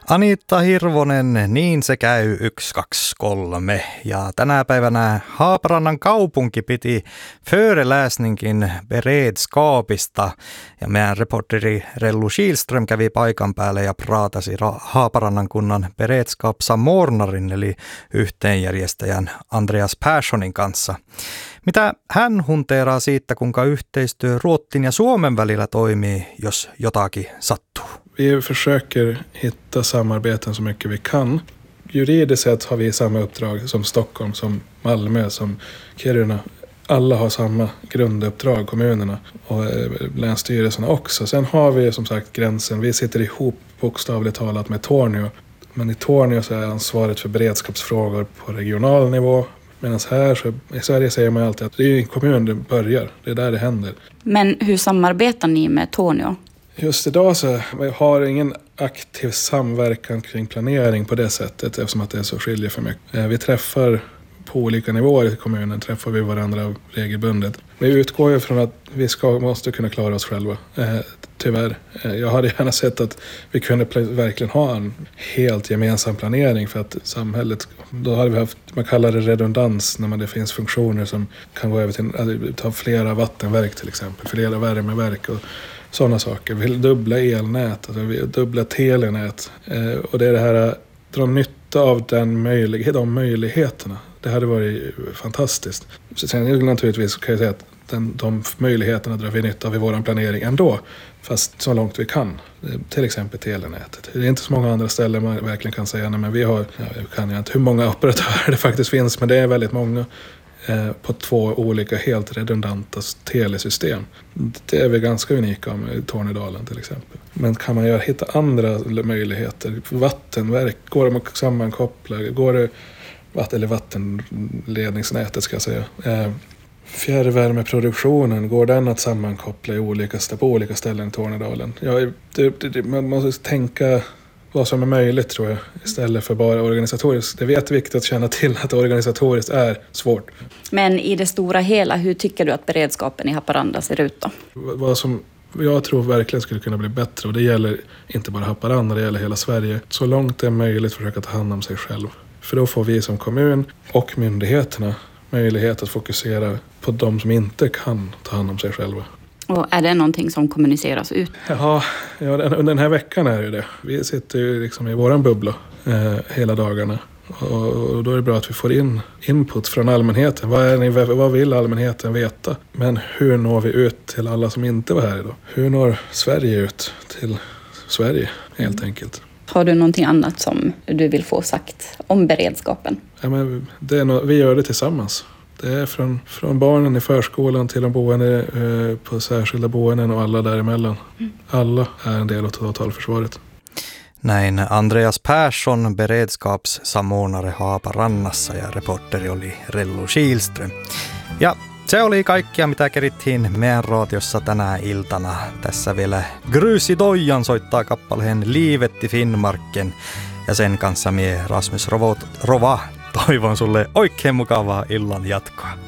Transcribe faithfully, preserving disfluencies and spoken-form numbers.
Anitta Hirvonen, niin se käy yksi, kaksi, kolme. Ja tänä päivänä Haaparannan kaupunki piti föreläsninkin beredskapista. Ja meidän reporteri Rellu Kihlström kävi paikan päälle ja praatasi Haaparannan kunnan beredskapsamordnarin eli yhteenjärjestäjän Andreas Perssonin kanssa. Mitä hän hunteeraa siitä, kuinka yhteistyö Ruotsin ja Suomen välillä toimii, jos jotakin sattuu? Vi försöker hitta samarbeten så mycket vi kan. Juridiskt sett har vi samma uppdrag som Stockholm, som Malmö, som Kiruna. Alla har samma grunduppdrag, kommunerna och länsstyrelserna också. Sen har vi som sagt gränsen. Vi sitter ihop bokstavligt talat med Tornio. Men i Tornio så är ansvaret för beredskapsfrågor på regional nivå. Medan här så, i Sverige säger man alltid att det är en kommun det börjar. Det är där det händer. Men hur samarbetar ni med Tornio? Just idag så har ingen aktiv samverkan kring planering på det sättet eftersom att det är så skiljer för mycket. Vi träffar på olika nivåer i kommunen, träffar vi varandra regelbundet. Vi utgår ju från att vi ska, måste kunna klara oss själva, eh, tyvärr. Eh, jag hade gärna sett att vi kunde pl- verkligen ha en helt gemensam planering för att samhället, då hade vi haft, man kallar det redundans när man, det finns funktioner som kan gå över till, alltså, ta flera vattenverk till exempel, flera värmeverk och sådana saker. Vi vill dubbla elnät, alltså vi dubbla telenät. Eh, och det är det här att dra nytta av den möjlighet, de möjligheterna. Det hade varit fantastiskt. Sen naturligtvis kan jag säga att den, de möjligheterna drar vi nytta av i vår planering ändå. Fast så långt vi kan. Till exempel telenätet. Det är inte så många andra ställen man verkligen kan säga. Nej, men vi har, jag kan jag inte hur många operatörer det faktiskt finns. Men det är väldigt många. På två olika helt redundanta telesystem. Det är vi ganska unika med i Tornedalen till exempel. Men kan man göra, hitta andra möjligheter? Vattenverk, går det att sammankoppla? Går det, eller vattenledningsnätet ska jag säga. Fjärrvärmeproduktionen, går den att sammankoppla i olika, på olika ställen i Tornedalen? Ja, det, det, man måste tänka vad som är möjligt tror jag, istället för bara organisatoriskt. Det är jätteviktigt att känna till att organisatoriskt är svårt. Men i det stora hela, hur tycker du att beredskapen i Haparanda ser ut då? Vad som jag tror verkligen skulle kunna bli bättre, och det gäller inte bara Haparanda, det gäller hela Sverige. Så långt det är möjligt försöka ta hand om sig själv. För då får vi som kommun och myndigheterna möjlighet att fokusera på de som inte kan ta hand om sig själva. Och är det någonting som kommuniceras ut? Ja, ja under den här veckan är det det. Vi sitter ju liksom i våran bubbla eh, hela dagarna. Och, och då är det bra att vi får in input från allmänheten. Vad, är ni, vad vill allmänheten veta? Men hur når vi ut till alla som inte var här idag? Hur når Sverige ut till Sverige helt mm. enkelt? Har du någonting annat som du vill få sagt om beredskapen? Ja, men det är no- vi gör det tillsammans. Det är från, från barnen i förskolan till de boende eh, på särskilda boenden och alla däremellan. Mm. Alla är en del av totalförsvaret. Näin Andreas Persson, beredskapssamordnare Haaparannassa ja reporteri oli Rellu Kihlström. Ja se oli kaikkia, mitä kerittiin meidän raatiossa tänä iltana. Tässä vielä Grysi Dojan soittaa kappaleen Liivetti Finnmarken ja sen kanssa mie Rasmus Rova toivon sulle oikein mukavaa illan jatkoa.